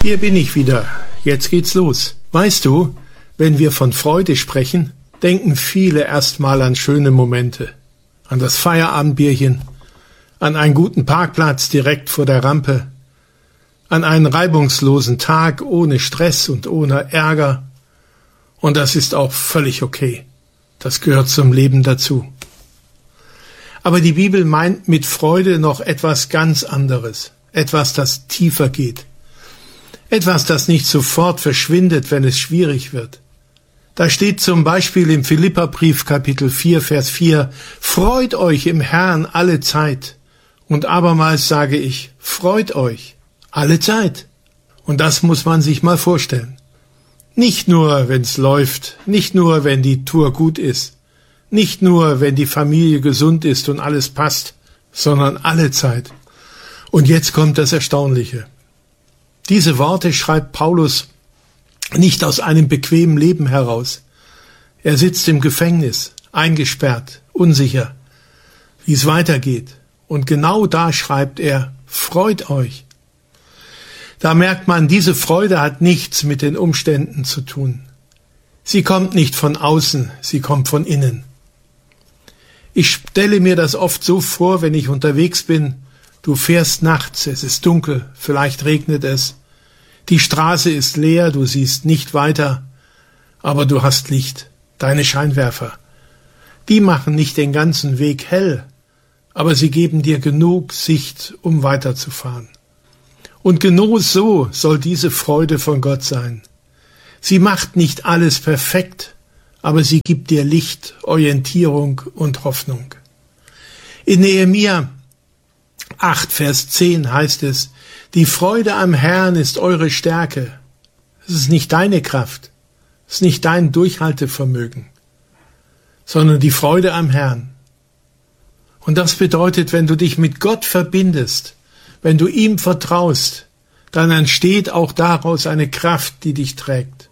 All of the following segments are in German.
Hier bin ich wieder. Jetzt geht's los. Weißt du, wenn wir von Freude sprechen, denken viele erstmal an schöne Momente. An das Feierabendbierchen, an einen guten Parkplatz direkt vor der Rampe, an einen reibungslosen Tag ohne Stress und ohne Ärger. Und das ist auch völlig okay. Das gehört zum Leben dazu. Aber die Bibel meint mit Freude noch etwas ganz anderes. Etwas, das tiefer geht. Etwas, das nicht sofort verschwindet, wenn es schwierig wird. Da steht zum Beispiel im Philipperbrief Kapitel 4, Vers 4, freut euch im Herrn alle Zeit. Und abermals sage ich, freut euch alle Zeit. Und das muss man sich mal vorstellen. Nicht nur, wenn's läuft, nicht nur, wenn die Tour gut ist, nicht nur, wenn die Familie gesund ist und alles passt, sondern alle Zeit. Und jetzt kommt das Erstaunliche. Diese Worte schreibt Paulus nicht aus einem bequemen Leben heraus. Er sitzt im Gefängnis, eingesperrt, unsicher, wie es weitergeht. Und genau da schreibt er, freut euch. Da merkt man, diese Freude hat nichts mit den Umständen zu tun. Sie kommt nicht von außen, sie kommt von innen. Ich stelle mir das oft so vor, wenn ich unterwegs bin. Du fährst nachts, es ist dunkel, vielleicht regnet es. Die Straße ist leer, du siehst nicht weiter, aber du hast Licht, deine Scheinwerfer. Die machen nicht den ganzen Weg hell, aber sie geben dir genug Sicht, um weiterzufahren. Und genau so soll diese Freude von Gott sein. Sie macht nicht alles perfekt, aber sie gibt dir Licht, Orientierung und Hoffnung. In Nehemia 8, Vers 10 heißt es, die Freude am Herrn ist eure Stärke. Es ist nicht deine Kraft, es ist nicht dein Durchhaltevermögen, sondern die Freude am Herrn. Und das bedeutet, wenn du dich mit Gott verbindest, wenn du ihm vertraust, dann entsteht auch daraus eine Kraft, die dich trägt.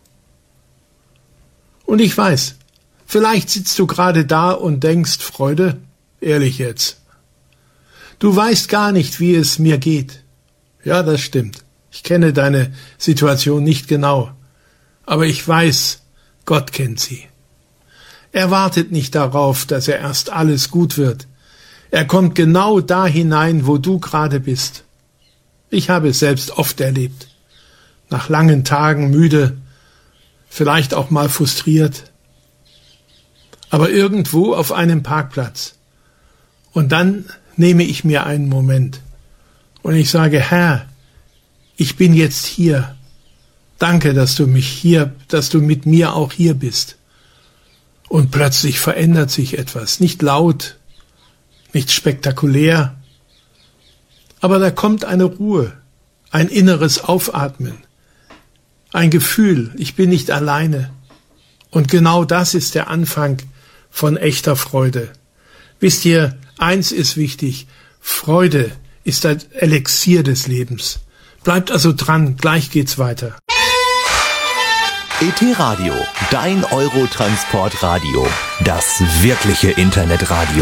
Und ich weiß, vielleicht sitzt du gerade da und denkst, Freude, ehrlich jetzt. Du weißt gar nicht, wie es mir geht. Ja, das stimmt. Ich kenne deine Situation nicht genau. Aber ich weiß, Gott kennt sie. Er wartet nicht darauf, dass er erst alles gut wird. Er kommt genau da hinein, wo du gerade bist. Ich habe es selbst oft erlebt. Nach langen Tagen müde, vielleicht auch mal frustriert. Aber irgendwo auf einem Parkplatz. Und dann nehme ich mir einen Moment und ich sage, Herr, ich bin jetzt hier. Danke, dass du mit mir auch hier bist. Und plötzlich verändert sich etwas. Nicht laut, nicht spektakulär, aber da kommt eine Ruhe, ein inneres Aufatmen, ein Gefühl, ich bin nicht alleine. Und genau das ist der Anfang von echter Freude. Wisst ihr, eins ist wichtig, Freude ist das Elixier des Lebens. Bleibt also dran, gleich geht's weiter. ET Radio, dein Eurotransportradio, das wirkliche Internetradio.